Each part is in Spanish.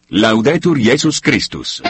Laudetur Jesus Christus.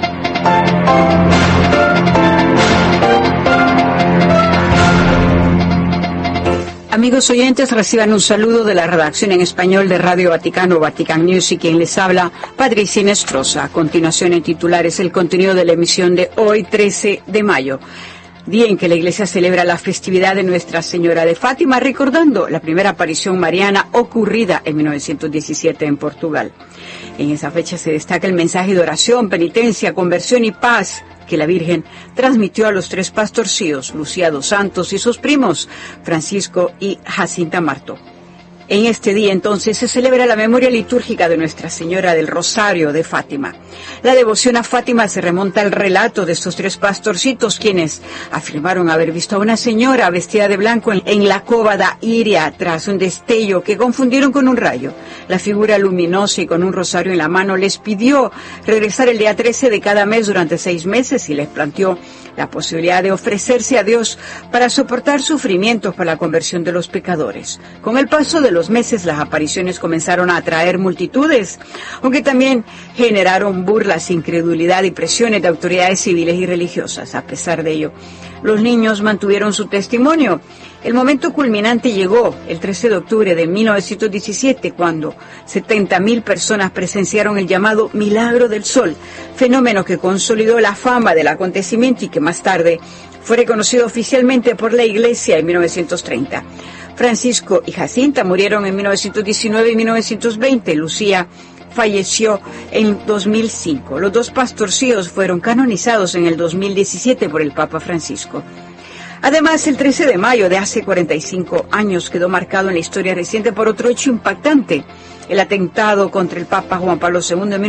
Amigos oyentes, reciban un saludo de la redacción en español de Radio Vaticano, Vatican News, y quien les habla, Patricia Inestrosa. A continuación, en titulares, el contenido de la emisión de hoy, 13 de mayo. Día en que la Iglesia celebra la festividad de Nuestra Señora de Fátima, recordando la primera aparición mariana ocurrida en 1917 en Portugal. En esa fecha se destaca el mensaje de oración, penitencia, conversión y paz que la Virgen transmitió a los tres pastorcillos, Lucía dos Santos y sus primos, Francisco y Jacinta Marto. En este día, entonces, se celebra la memoria litúrgica de Nuestra Señora del Rosario de Fátima. La devoción a Fátima se remonta al relato de estos tres pastorcitos, quienes afirmaron haber visto a una señora vestida de blanco en la cova da Iria tras un destello que confundieron con un rayo. La figura luminosa y con un rosario en la mano les pidió regresar el día 13 de cada mes durante 6 meses y les planteó la posibilidad de ofrecerse a Dios para soportar sufrimientos para la conversión de los pecadores. Con el paso de los meses, las apariciones comenzaron a atraer multitudes, aunque también generaron burlas, incredulidad y presiones de autoridades civiles y religiosas. A pesar de ello, los niños mantuvieron su testimonio. El momento culminante llegó el 13 de octubre de 1917, cuando 70.000 personas presenciaron el llamado Milagro del Sol, fenómeno que consolidó la fama del acontecimiento y que más tarde fue reconocido oficialmente por la Iglesia en 1930. Francisco y Jacinta murieron en 1919 y 1920. Lucía falleció en 2005. Los dos pastorcillos fueron canonizados en el 2017 por el Papa Francisco. Además, el 13 de mayo de hace 45 años quedó marcado en la historia reciente por otro hecho impactante: el atentado contra el Papa Juan Pablo II en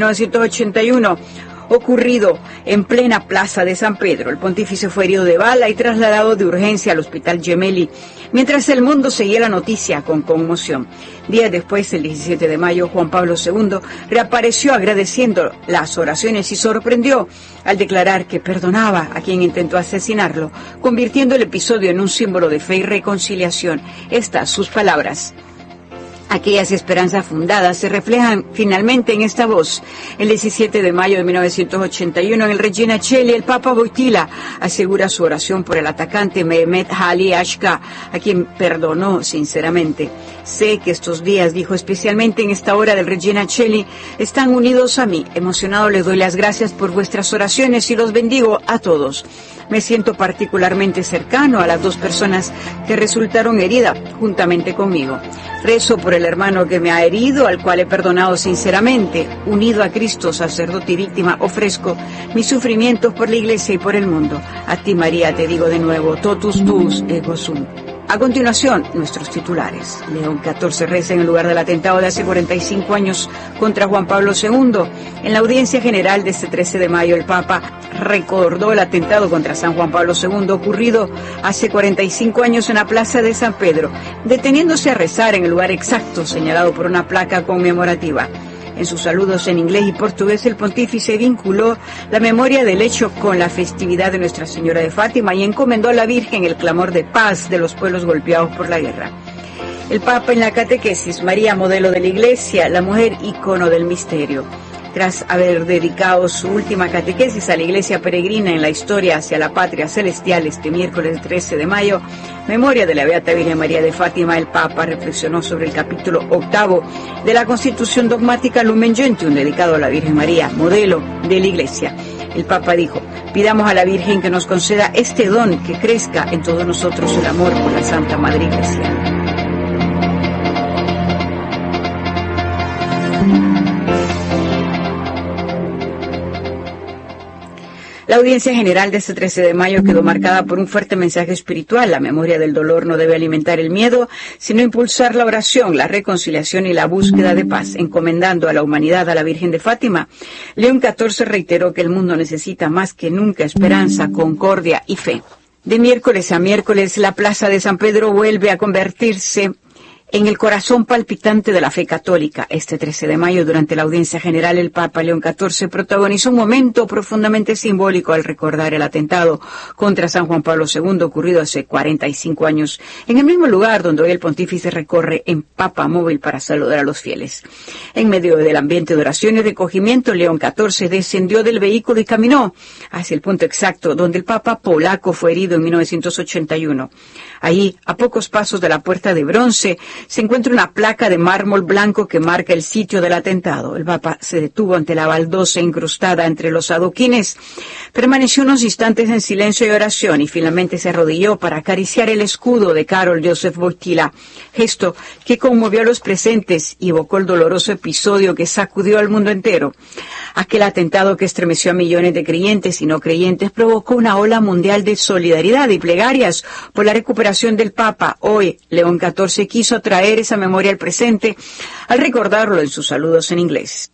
1981, ocurrido en plena plaza de San Pedro. El pontífice fue herido de bala y trasladado de urgencia al Hospital Gemelli, mientras el mundo seguía la noticia con conmoción. Días después, el 17 de mayo, Juan Pablo II reapareció agradeciendo las oraciones y sorprendió al declarar que perdonaba a quien intentó asesinarlo, convirtiendo el episodio en un símbolo de fe y reconciliación. Estas sus palabras. Aquellas esperanzas fundadas se reflejan finalmente en esta voz. El 17 de mayo de 1981, en el Regina Coeli, el Papa Wojtyła asegura su oración por el atacante Mehmet Ali Ashka, a quien perdonó sinceramente. Sé que estos días, dijo, especialmente en esta hora del Regina Coeli, están unidos a mí. Emocionado les doy las gracias por vuestras oraciones y los bendigo a todos. Me siento particularmente cercano a las dos personas que resultaron heridas juntamente conmigo. Rezo por el hermano que me ha herido, al cual he perdonado sinceramente. Unido a Cristo, sacerdote y víctima, ofrezco mis sufrimientos por la Iglesia y por el mundo. A ti, María, te digo de nuevo, totus tuus ego sum. A continuación, nuestros titulares. León XIV reza en el lugar del atentado de hace 45 años contra Juan Pablo II. En la audiencia general de este 13 de mayo, el Papa recordó el atentado contra San Juan Pablo II ocurrido hace 45 años en la plaza de San Pedro, deteniéndose a rezar en el lugar exacto señalado por una placa conmemorativa. En sus saludos en inglés y portugués, el pontífice vinculó la memoria del hecho con la festividad de Nuestra Señora de Fátima y encomendó a la Virgen el clamor de paz de los pueblos golpeados por la guerra. El Papa en la catequesis: María, modelo de la Iglesia, la mujer ícono del misterio. Tras haber dedicado su última catequesis a la Iglesia peregrina en la historia hacia la patria celestial este miércoles 13 de mayo, memoria de la Beata Virgen María de Fátima, el Papa reflexionó sobre el capítulo 8 de la Constitución Dogmática Lumen Gentium, dedicado a la Virgen María, modelo de la Iglesia. El Papa dijo: pidamos a la Virgen que nos conceda este don, que crezca en todos nosotros el amor por la Santa Madre Iglesia. La audiencia general de este 13 de mayo quedó marcada por un fuerte mensaje espiritual. La memoria del dolor no debe alimentar el miedo, sino impulsar la oración, la reconciliación y la búsqueda de paz. Encomendando a la humanidad a la Virgen de Fátima, León XIV reiteró que el mundo necesita más que nunca esperanza, concordia y fe. De miércoles a miércoles, la plaza de San Pedro vuelve a convertirse En el corazón palpitante de la fe católica, este 13 de mayo, durante la audiencia general, el Papa León XIV protagonizó un momento profundamente simbólico al recordar el atentado contra San Juan Pablo II ocurrido hace 45 años, en el mismo lugar donde hoy el pontífice recorre en Papa Móvil para saludar a los fieles. En medio del ambiente de oración y recogimiento, León XIV descendió del vehículo y caminó hacia el punto exacto donde el Papa polaco fue herido en 1981. Allí, a pocos pasos de la puerta de bronce, se encuentra una placa de mármol blanco que marca el sitio del atentado. El Papa se detuvo ante la baldosa incrustada entre los adoquines, permaneció unos instantes en silencio y oración y finalmente se arrodilló para acariciar el escudo de Karol Józef Wojtyła, gesto que conmovió a los presentes y evocó el doloroso episodio que sacudió al mundo entero. Aquel atentado que estremeció a millones de creyentes y no creyentes provocó una ola mundial de solidaridad y plegarias por la recuperación del Papa. Hoy, León XIV quiso traer esa memoria al presente al recordarlo en sus saludos en inglés.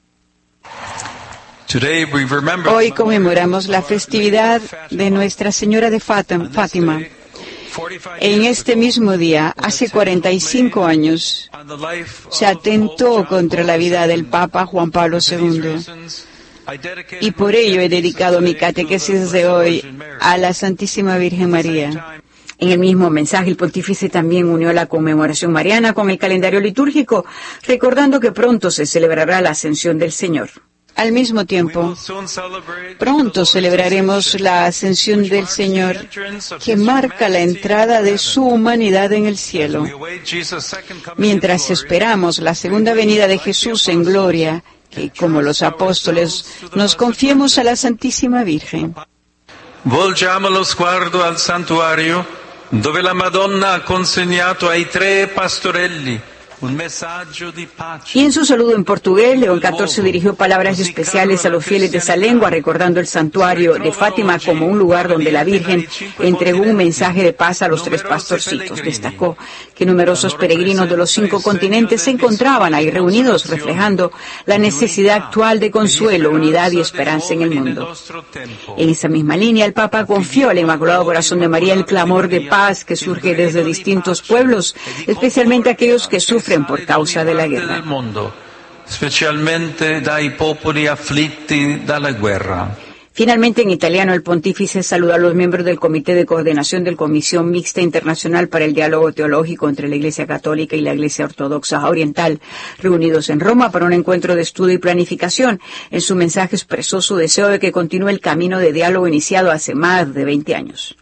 Hoy conmemoramos la festividad de Nuestra Señora de Fátima. En este mismo día, hace 45 años, se atentó contra la vida del Papa Juan Pablo II. Y por ello he dedicado mi catequesis de hoy a la Santísima Virgen María. En el mismo mensaje, el pontífice también unió la conmemoración mariana con el calendario litúrgico, recordando que pronto se celebrará la Ascensión del Señor. Al mismo tiempo, pronto celebraremos la Ascensión del Señor, que marca la entrada de su humanidad en el cielo. Mientras esperamos la segunda venida de Jesús en gloria, que, como los apóstoles, nos confiemos a la Santísima Virgen. Volgiamo lo sguardo al santuario, dove la Madonna ha consegnato ai tre pastorelli un messaggio di pace. Y en su saludo en portugués, León XIV dirigió palabras especiales a los fieles de esa lengua, recordando el santuario de Fátima como un lugar donde la Virgen entregó un mensaje de paz a los tres pastorcitos. Destacó que numerosos peregrinos de los 5 continentes se encontraban ahí reunidos, reflejando la necesidad actual de consuelo, unidad y esperanza en el mundo. En esa misma línea, el Papa confió al Inmaculado Corazón de María el clamor de paz que surge desde distintos pueblos, especialmente aquellos que sufren por causa de la guerra. Specialmente dai popoli afflitti dalla guerra. Finalmente, en italiano, el pontífice saludó a los miembros del Comité de Coordinación de la Comisión Mixta Internacional para el Diálogo Teológico entre la Iglesia Católica y la Iglesia Ortodoxa Oriental, reunidos en Roma para un encuentro de estudio y planificación. En su mensaje expresó su deseo de que continúe el camino de diálogo iniciado hace más de 20 años.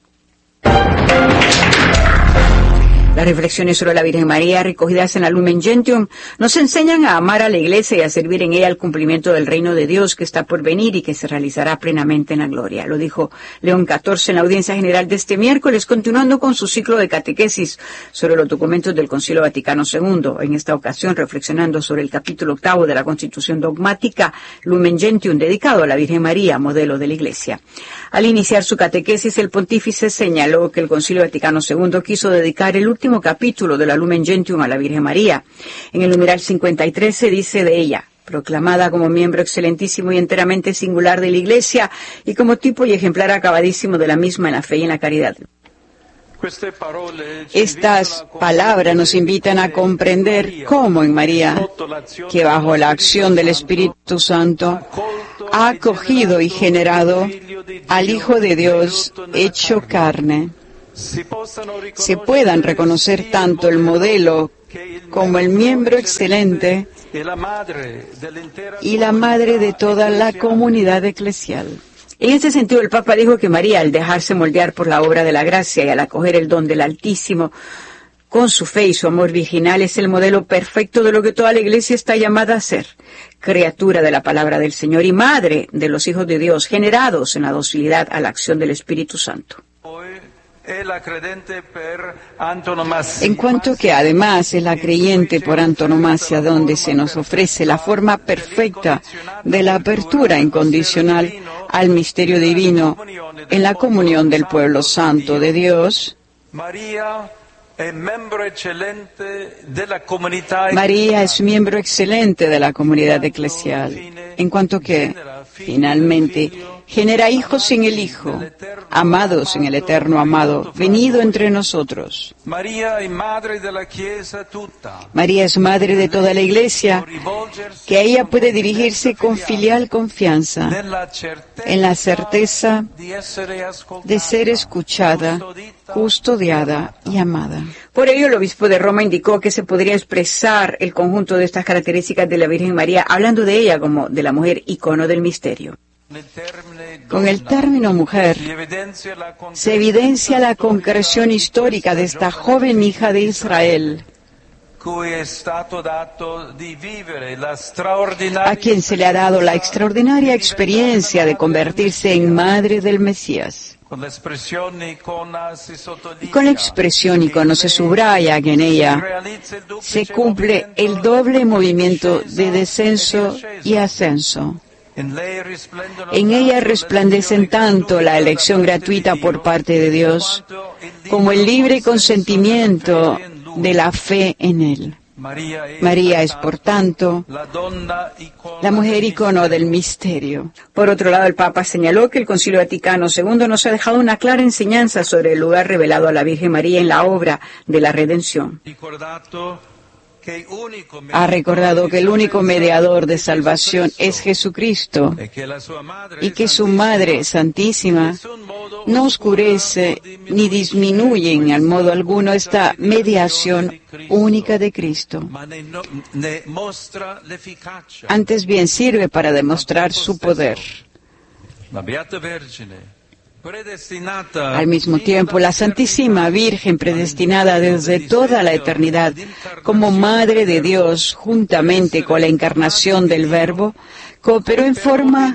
Las reflexiones sobre la Virgen María recogidas en la Lumen Gentium nos enseñan a amar a la Iglesia y a servir en ella al cumplimiento del reino de Dios que está por venir y que se realizará plenamente en la gloria. Lo dijo León XIV en la audiencia general de este miércoles, continuando con su ciclo de catequesis sobre los documentos del Concilio Vaticano II. En esta ocasión, reflexionando sobre el capítulo 8 de la Constitución Dogmática Lumen Gentium, dedicado a la Virgen María, modelo de la Iglesia. Al iniciar su catequesis, el pontífice señaló que el Concilio Vaticano II quiso dedicar el último capítulo de la Lumen Gentium a la Virgen María. En el numeral 53 se dice de ella: proclamada como miembro excelentísimo y enteramente singular de la Iglesia y como tipo y ejemplar acabadísimo de la misma en la fe y en la caridad. Estas palabras nos invitan a comprender cómo en María, que bajo la acción del Espíritu Santo ha acogido y generado al Hijo de Dios hecho carne, se puedan reconocer tanto el modelo como el miembro excelente y la madre de toda la comunidad eclesial. En este sentido, el Papa dijo que María, al dejarse moldear por la obra de la gracia y al acoger el don del Altísimo, con su fe y su amor virginal, es el modelo perfecto de lo que toda la Iglesia está llamada a ser: criatura de la palabra del Señor y madre de los hijos de Dios, generados en la docilidad a la acción del Espíritu Santo. En cuanto que además es la creyente por antonomasia, donde se nos ofrece la forma perfecta de la apertura incondicional al misterio divino en la comunión del pueblo santo de Dios, María es miembro excelente de la comunidad eclesial, en cuanto que, finalmente, genera hijos en el Hijo, amados en el eterno amado, venido entre nosotros. María es madre de la Chiesa tutta. María es madre de toda la Iglesia, que a ella puede dirigirse con filial confianza, en la certeza de ser escuchada, custodiada y amada. Por ello, el obispo de Roma indicó que se podría expresar el conjunto de estas características de la Virgen María, hablando de ella como de la mujer icono del misterio. Con el término mujer se evidencia la concreción histórica de esta joven hija de Israel, a quien se le ha dado la extraordinaria experiencia de convertirse en madre del Mesías. Con la expresión icono se subraya que en ella se cumple el doble movimiento de descenso y ascenso. En ella resplandecen tanto la elección gratuita por parte de Dios como el libre consentimiento de la fe en Él. María es, por tanto, la mujer icono del misterio. Por otro lado, el Papa señaló que el Concilio Vaticano II nos ha dejado una clara enseñanza sobre el lugar revelado a la Virgen María en la obra de la redención. Ha recordado que el único mediador de salvación es Jesucristo y que su Madre Santísima no oscurece ni disminuye en al modo alguno esta mediación única de Cristo. Antes bien sirve para demostrar su poder. Al mismo tiempo, la Santísima Virgen, predestinada desde toda la eternidad como Madre de Dios, juntamente con la encarnación del Verbo, cooperó en forma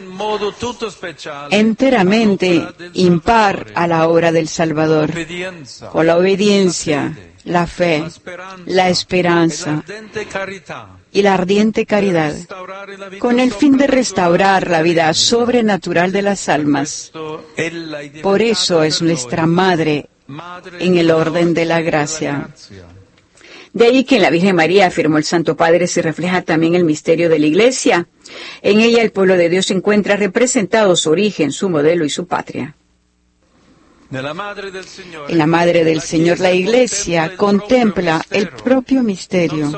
enteramente impar a la obra del Salvador, con la obediencia, la fe, la esperanza y la ardiente caridad, con el fin de restaurar la vida sobrenatural de las almas. Por eso es nuestra Madre en el orden de la gracia. De ahí que en la Virgen María, afirmó el Santo Padre, se refleja también el misterio de la Iglesia. En ella el pueblo de Dios encuentra representado su origen, su modelo y su patria. En la Madre del Señor, la Iglesia contempla el propio misterio,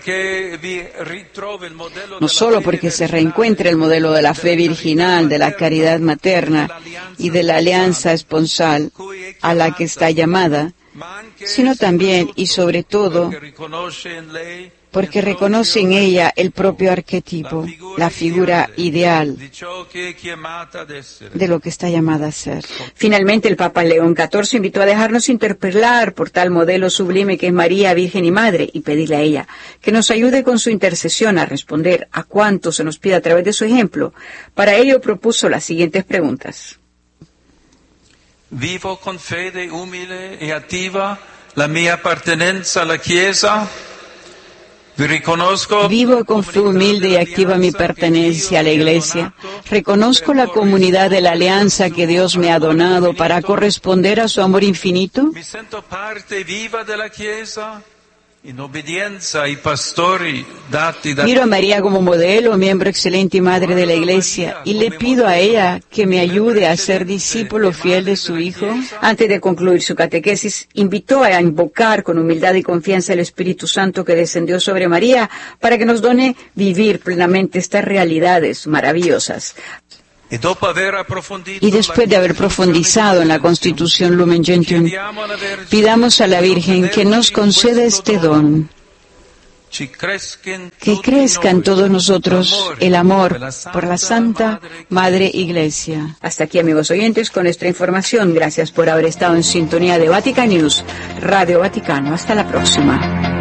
no solo porque se reencuentra el modelo de la fe virginal, de la caridad materna y de la alianza esponsal a la que está llamada, sino también y sobre todo porque reconoce en ella el propio arquetipo, la figura ideal de lo que está llamada a ser. Finalmente, el Papa León XIV invitó a dejarnos interpelar por tal modelo sublime que es María, Virgen y Madre, y pedirle a ella que nos ayude con su intercesión a responder a cuanto se nos pida a través de su ejemplo. Para ello propuso las siguientes preguntas. Vivo con fede umile e attiva la mia appartenenza alla Chiesa. Vivo con fe humilde y activa mi pertenencia a la Iglesia. Reconozco la comunidad de la alianza que Dios me ha donado para corresponder a su amor infinito. Mi sento parte viva della Chiesa. In obbedienza ai pastori dati da... Miro a María como modelo, miembro excelente y madre de la Iglesia, y le pido a ella que me ayude a ser discípulo fiel de su Hijo. Antes de concluir su catequesis, invitó a invocar con humildad y confianza el Espíritu Santo que descendió sobre María para que nos done vivir plenamente estas realidades maravillosas. Y después de haber profundizado en la Constitución Lumen Gentium, pidamos a la Virgen que nos conceda este don, que crezca en todos nosotros el amor por la Santa Madre Iglesia. Hasta aquí, amigos oyentes, con nuestra información. Gracias por haber estado en sintonía de Vatican News, Radio Vaticano. Hasta la próxima.